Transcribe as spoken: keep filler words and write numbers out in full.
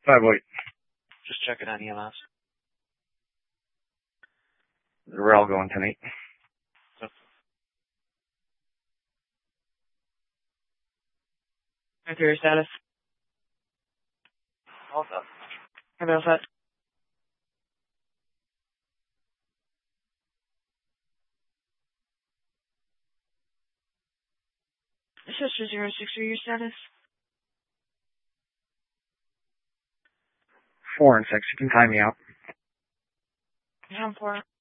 Five White. Just checking on E M S. We're all going tonight. Enter your status. Hold up. Have all set. Sister zero six three, your status. Four and six. You can time me out. Ham four.